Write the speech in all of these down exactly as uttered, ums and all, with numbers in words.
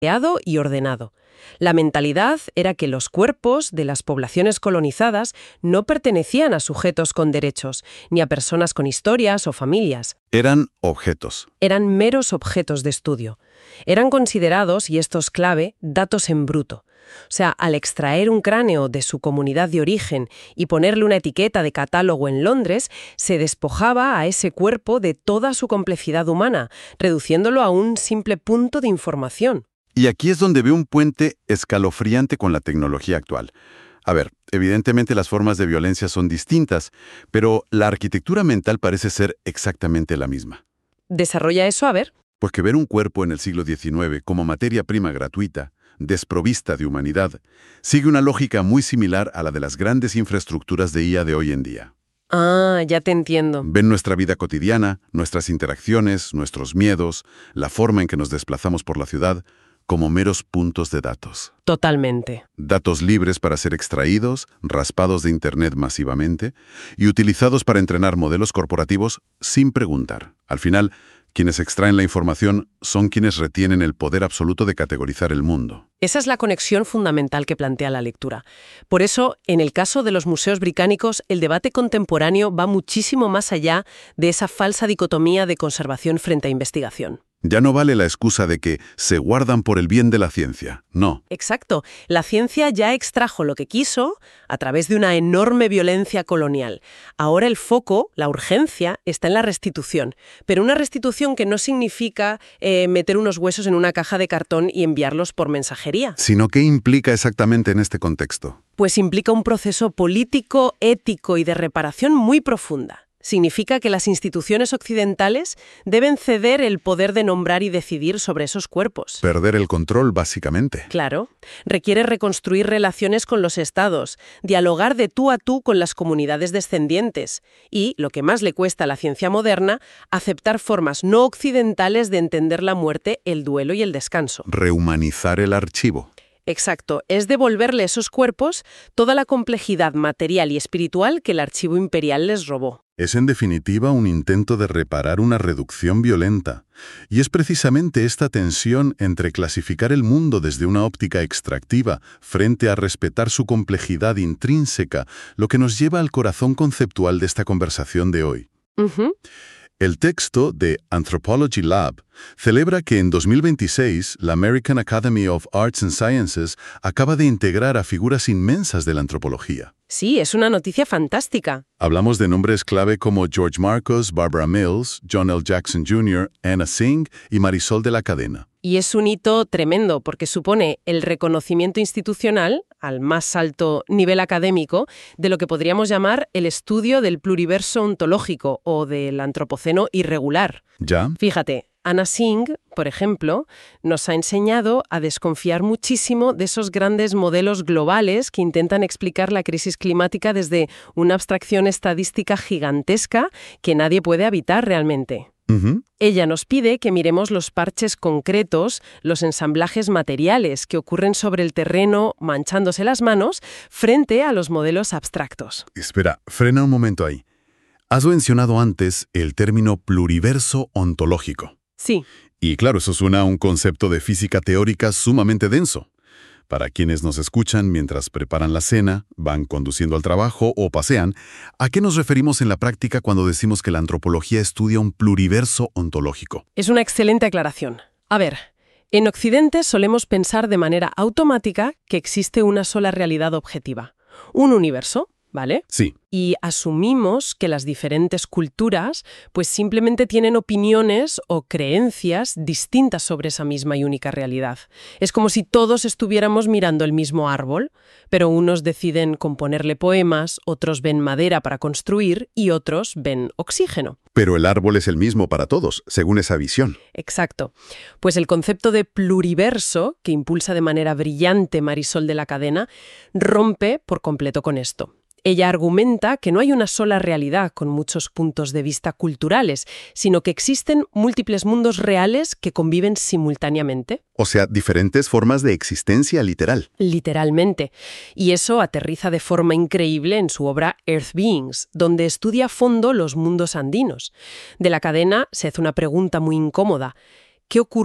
y ordenado. La mentalidad era que los cuerpos de las poblaciones colonizadas no pertenecían a sujetos con derechos, ni a personas con historias o familias. Eran objetos. Eran meros objetos de estudio. Eran considerados, y esto es clave, datos en bruto. O sea, al extraer un cráneo de su comunidad de origen y ponerle una etiqueta de catálogo en Londres, se despojaba a ese cuerpo de toda su complejidad humana, reduciéndolo a un simple punto de información. Y aquí es donde veo un puente escalofriante con la tecnología actual. A ver, evidentemente las formas de violencia son distintas, pero la arquitectura mental parece ser exactamente la misma. ¿Desarrolla eso? A ver. Pues que ver un cuerpo en el siglo diecinueve como materia prima gratuita, desprovista de humanidad, sigue una lógica muy similar a la de las grandes infraestructuras de I A de hoy en día. Ah, ya te entiendo. Ven nuestra vida cotidiana, nuestras interacciones, nuestros miedos, la forma en que nos desplazamos por la ciudad, como meros puntos de datos. Totalmente. Datos libres para ser extraídos, raspados de Internet masivamente y utilizados para entrenar modelos corporativos sin preguntar. Al final, quienes extraen la información son quienes retienen el poder absoluto de categorizar el mundo. Esa es la conexión fundamental que plantea la lectura. Por eso, en el caso de los museos británicos, el debate contemporáneo va muchísimo más allá de esa falsa dicotomía de conservación frente a investigación. Ya no vale la excusa de que se guardan por el bien de la ciencia. No. Exacto. La ciencia ya extrajo lo que quiso a través de una enorme violencia colonial. Ahora el foco, la urgencia, está en la restitución. Pero una restitución que no significa eh, meter unos huesos en una caja de cartón y enviarlos por mensajería. Sino, ¿qué implica exactamente en este contexto? Pues implica un proceso político, ético y de reparación muy profunda. Significa que las instituciones occidentales deben ceder el poder de nombrar y decidir sobre esos cuerpos. Perder el control, básicamente. Claro. Requiere reconstruir relaciones con los estados, dialogar de tú a tú con las comunidades descendientes y, lo que más le cuesta a la ciencia moderna, aceptar formas no occidentales de entender la muerte, el duelo y el descanso. Rehumanizar el archivo. Exacto, es devolverle a esos cuerpos toda la complejidad material y espiritual que el archivo imperial les robó. Es en definitiva un intento de reparar una reducción violenta. Y es precisamente esta tensión entre clasificar el mundo desde una óptica extractiva frente a respetar su complejidad intrínseca lo que nos lleva al corazón conceptual de esta conversación de hoy. Uh-huh. El texto de Anthropology Lab celebra que en dos mil veintiséis la American Academy of Arts and Sciences acaba de integrar a figuras inmensas de la antropología. Sí, es una noticia fantástica. Hablamos de nombres clave como George Marcus, Barbara Mills, John L. Jackson junior, Anna Tsing y Marisol de la Cadena. Y es un hito tremendo porque supone el reconocimiento institucional, al más alto nivel académico, de lo que podríamos llamar el estudio del pluriverso ontológico o del antropoceno irregular. ¿Ya? Fíjate, Anna Tsing, por ejemplo, nos ha enseñado a desconfiar muchísimo de esos grandes modelos globales que intentan explicar la crisis climática desde una abstracción estadística gigantesca que nadie puede habitar realmente. Uh-huh. Ella nos pide que miremos los parches concretos, los ensamblajes materiales que ocurren sobre el terreno manchándose las manos frente a los modelos abstractos. Espera, frena un momento ahí. Has mencionado antes el término pluriverso ontológico. Sí. Y claro, eso suena a un concepto de física teórica sumamente denso. Para quienes nos escuchan mientras preparan la cena, van conduciendo al trabajo o pasean, ¿a qué nos referimos en la práctica cuando decimos que la antropología estudia un pluriverso ontológico? Es una excelente aclaración. A ver, en Occidente solemos pensar de manera automática que existe una sola realidad objetiva, un universo, ¿vale? Sí. Y asumimos que las diferentes culturas pues simplemente tienen opiniones o creencias distintas sobre esa misma y única realidad. Es como si todos estuviéramos mirando el mismo árbol, pero unos deciden componerle poemas, otros ven madera para construir y otros ven oxígeno. Pero el árbol es el mismo para todos, según esa visión. Exacto. Pues el concepto de pluriverso, que impulsa de manera brillante Marisol de la Cadena, rompe por completo con esto. Ella argumenta que no hay una sola realidad con muchos puntos de vista culturales, sino que existen múltiples mundos reales que conviven simultáneamente. O sea, diferentes formas de existencia literal. Literalmente. Y eso aterriza de forma increíble en su obra Earth Beings, donde estudia a fondo los mundos andinos. De la Cadena se hace una pregunta muy incómoda. ¿Qué ocurre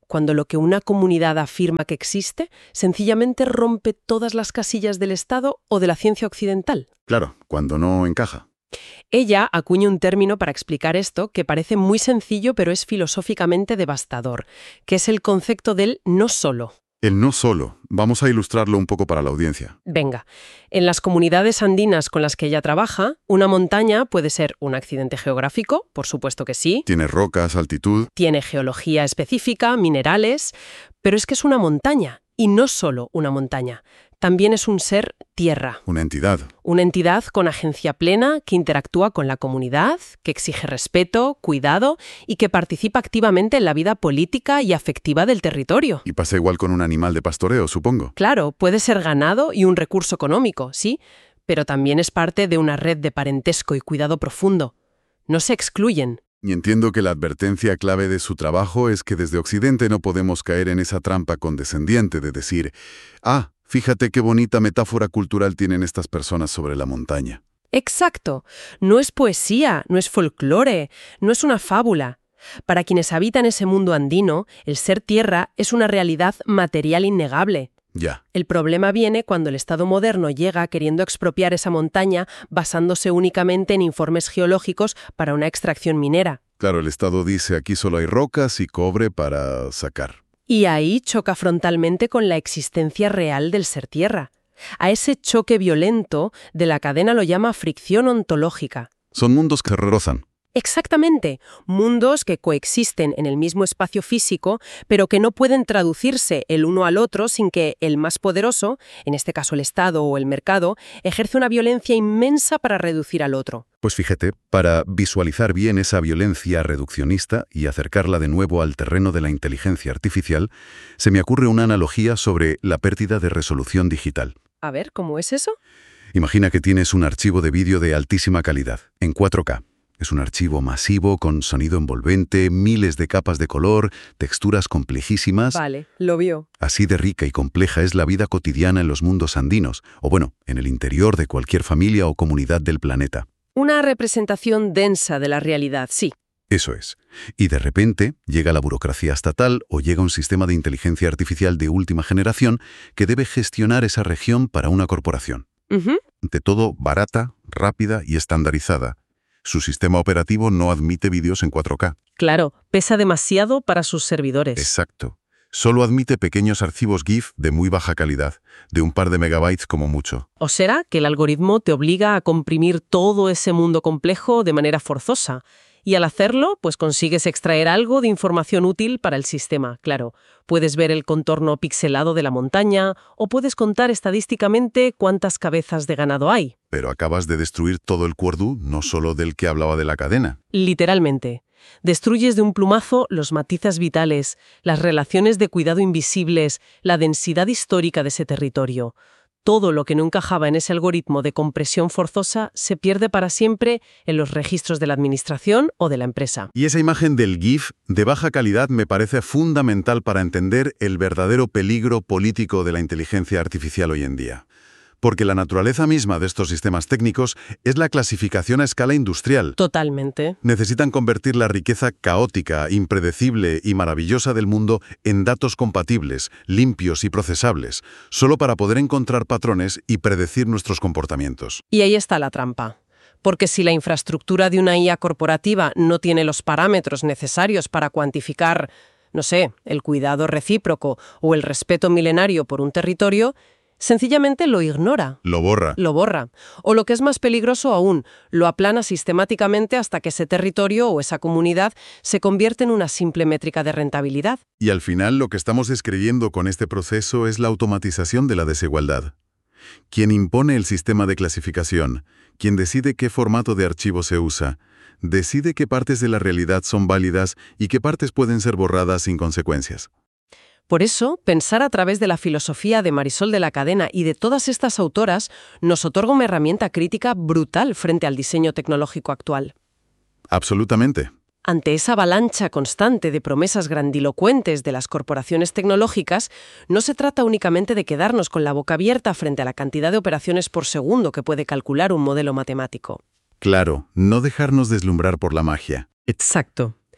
cuando lo que una comunidad afirma que existe sencillamente rompe todas las casillas del Estado o de la ciencia occidental. Claro, cuando no encaja. Ella acuña un término para explicar esto que parece muy sencillo pero es filosóficamente devastador, que es el concepto del no solo. El no solo. Vamos a ilustrarlo un poco para la audiencia. Venga, en las comunidades andinas con las que ella trabaja, una montaña puede ser un accidente geográfico, por supuesto que sí. Tiene rocas, altitud. Tiene geología específica, minerales, pero es que es una montaña, y no solo una montaña. También es un ser tierra. Una entidad. Una entidad con agencia plena que interactúa con la comunidad, que exige respeto, cuidado y que participa activamente en la vida política y afectiva del territorio. Y pasa igual con un animal de pastoreo, supongo. Claro, puede ser ganado y un recurso económico, sí, pero también es parte de una red de parentesco y cuidado profundo. No se excluyen. Y entiendo que la advertencia clave de su trabajo es que desde Occidente no podemos caer en esa trampa condescendiente de decir, ah, fíjate qué bonita metáfora cultural tienen estas personas sobre la montaña. Exacto. No es poesía, no es folclore, no es una fábula. Para quienes habitan ese mundo andino, el ser tierra es una realidad material innegable. Ya. El problema viene cuando el Estado moderno llega queriendo expropiar esa montaña basándose únicamente en informes geológicos para una extracción minera. Claro, el Estado dice aquí solo hay rocas y cobre para sacar. Y ahí choca frontalmente con la existencia real del ser tierra. A ese choque violento de la cadena lo llama fricción ontológica. Son mundos que rozan. Exactamente, mundos que coexisten en el mismo espacio físico, pero que no pueden traducirse el uno al otro sin que el más poderoso, en este caso el Estado o el mercado, ejerce una violencia inmensa para reducir al otro. Pues fíjate, para visualizar bien esa violencia reduccionista y acercarla de nuevo al terreno de la inteligencia artificial, se me ocurre una analogía sobre la pérdida de resolución digital. A ver, ¿cómo es eso? Imagina que tienes un archivo de vídeo de altísima calidad, en cuatro K. Es un archivo masivo, con sonido envolvente, miles de capas de color, texturas complejísimas. Vale, lo vio. Así de rica y compleja es la vida cotidiana en los mundos andinos, o bueno, en el interior de cualquier familia o comunidad del planeta. Una representación densa de la realidad, sí. Eso es. Y de repente llega la burocracia estatal o llega un sistema de inteligencia artificial de última generación que debe gestionar esa región para una corporación. Uh-huh. Ante todo, barata, rápida y estandarizada. Su sistema operativo no admite vídeos en cuatro K. Claro, pesa demasiado para sus servidores. Exacto. Solo admite pequeños archivos GIF de muy baja calidad, de un par de megabytes como mucho. ¿O será que el algoritmo te obliga a comprimir todo ese mundo complejo de manera forzosa? Y al hacerlo, pues consigues extraer algo de información útil para el sistema, claro. Puedes ver el contorno pixelado de la montaña o puedes contar estadísticamente cuántas cabezas de ganado hay. Pero acabas de destruir todo el cuerdú, no solo del que hablaba de la cadena. Literalmente. Destruyes de un plumazo los matices vitales, las relaciones de cuidado invisibles, la densidad histórica de ese territorio. Todo lo que no encajaba en ese algoritmo de compresión forzosa se pierde para siempre en los registros de la administración o de la empresa. Y esa imagen del GIF de baja calidad me parece fundamental para entender el verdadero peligro político de la inteligencia artificial hoy en día. Porque la naturaleza misma de estos sistemas técnicos es la clasificación a escala industrial. Totalmente. Necesitan convertir la riqueza caótica, impredecible y maravillosa del mundo en datos compatibles, limpios y procesables, solo para poder encontrar patrones y predecir nuestros comportamientos. Y ahí está la trampa. Porque si la infraestructura de una I A corporativa no tiene los parámetros necesarios para cuantificar, no sé, el cuidado recíproco o el respeto milenario por un territorio, sencillamente lo ignora. Lo borra. Lo borra. O lo que es más peligroso aún, lo aplana sistemáticamente hasta que ese territorio o esa comunidad se convierte en una simple métrica de rentabilidad. Y al final lo que estamos describiendo con este proceso es la automatización de la desigualdad. Quien impone el sistema de clasificación, quien decide qué formato de archivo se usa, decide qué partes de la realidad son válidas y qué partes pueden ser borradas sin consecuencias. Por eso, pensar a través de la filosofía de Marisol de la Cadena y de todas estas autoras nos otorga una herramienta crítica brutal frente al diseño tecnológico actual. Absolutamente. Ante esa avalancha constante de promesas grandilocuentes de las corporaciones tecnológicas, no se trata únicamente de quedarnos con la boca abierta frente a la cantidad de operaciones por segundo que puede calcular un modelo matemático. Claro, no dejarnos deslumbrar por la magia. Exacto.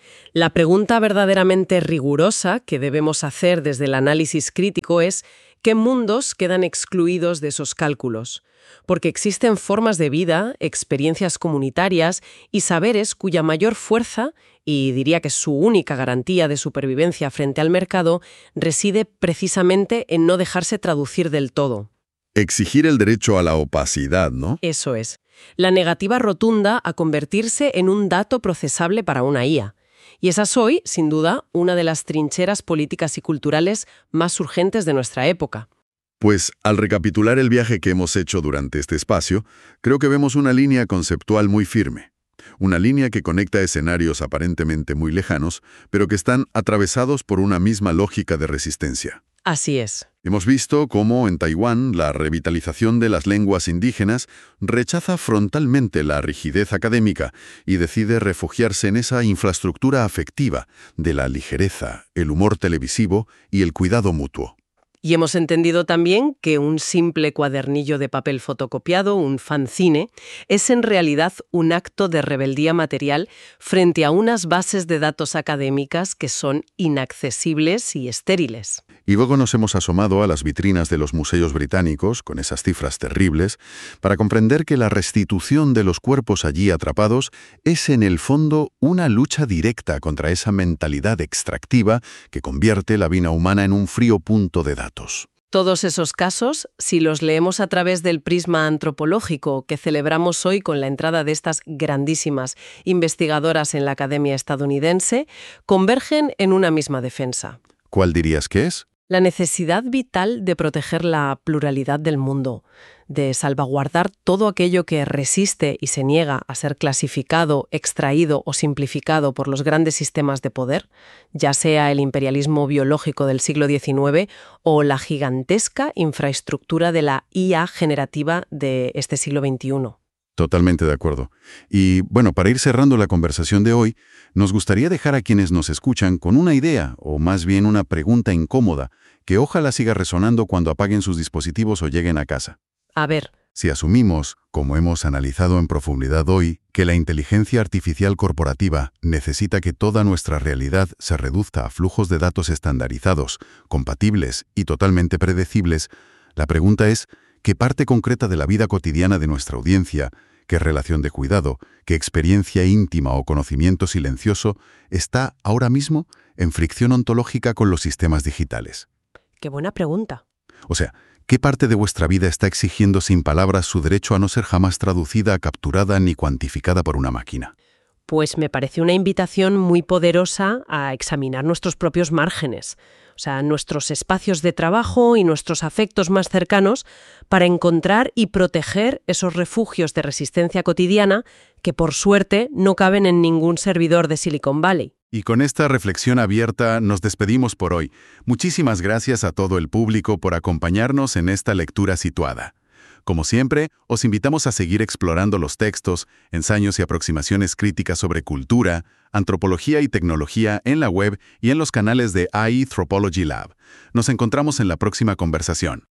La pregunta verdaderamente rigurosa que debemos hacer desde el análisis crítico es ¿qué mundos quedan excluidos de esos cálculos? Porque existen formas de vida, experiencias comunitarias y saberes cuya mayor fuerza, y diría que su única garantía de supervivencia frente al mercado, reside precisamente en no dejarse traducir del todo. Exigir el derecho a la opacidad, ¿no? Eso es. La negativa rotunda a convertirse en un dato procesable para una I A. Y esa es hoy, sin duda, una de las trincheras políticas y culturales más urgentes de nuestra época. Pues, al recapitular el viaje que hemos hecho durante este espacio, creo que vemos una línea conceptual muy firme. Una línea que conecta escenarios aparentemente muy lejanos, pero que están atravesados por una misma lógica de resistencia. Así es. Hemos visto cómo en Taiwán la revitalización de las lenguas indígenas rechaza frontalmente la rigidez académica y decide refugiarse en esa infraestructura afectiva de la ligereza, el humor televisivo y el cuidado mutuo. Y hemos entendido también que un simple cuadernillo de papel fotocopiado, un fanzine, es en realidad un acto de rebeldía material frente a unas bases de datos académicas que son inaccesibles y estériles. Y luego nos hemos asomado a las vitrinas de los museos británicos, con esas cifras terribles, para comprender que la restitución de los cuerpos allí atrapados es en el fondo una lucha directa contra esa mentalidad extractiva que convierte la vida humana en un frío punto de datos. Todos esos casos, si los leemos a través del prisma antropológico que celebramos hoy con la entrada de estas grandísimas investigadoras en la Academia estadounidense, convergen en una misma defensa. ¿Cuál dirías que es? La necesidad vital de proteger la pluralidad del mundo, de salvaguardar todo aquello que resiste y se niega a ser clasificado, extraído o simplificado por los grandes sistemas de poder, ya sea el imperialismo biológico del siglo diecinueve o la gigantesca infraestructura de la I A generativa de este siglo veintiuno. Totalmente de acuerdo. Y bueno, para ir cerrando la conversación de hoy, nos gustaría dejar a quienes nos escuchan con una idea, o más bien una pregunta incómoda, que ojalá siga resonando cuando apaguen sus dispositivos o lleguen a casa. A ver. Si asumimos, como hemos analizado en profundidad hoy, que la inteligencia artificial corporativa necesita que toda nuestra realidad se reduzca a flujos de datos estandarizados, compatibles y totalmente predecibles, la pregunta es, ¿qué parte concreta de la vida cotidiana de nuestra audiencia, qué relación de cuidado, qué experiencia íntima o conocimiento silencioso está ahora mismo en fricción ontológica con los sistemas digitales? Qué buena pregunta. O sea, ¿qué parte de vuestra vida está exigiendo sin palabras su derecho a no ser jamás traducida, capturada ni cuantificada por una máquina? Pues me parece una invitación muy poderosa a examinar nuestros propios márgenes, o sea, nuestros espacios de trabajo y nuestros afectos más cercanos, para encontrar y proteger esos refugios de resistencia cotidiana que, por suerte, no caben en ningún servidor de Silicon Valley. Y con esta reflexión abierta nos despedimos por hoy. Muchísimas gracias a todo el público por acompañarnos en esta lectura situada. Como siempre, os invitamos a seguir explorando los textos, ensayos y aproximaciones críticas sobre cultura, antropología y tecnología en la web y en los canales de A I Anthropology Lab. Nos encontramos en la próxima conversación.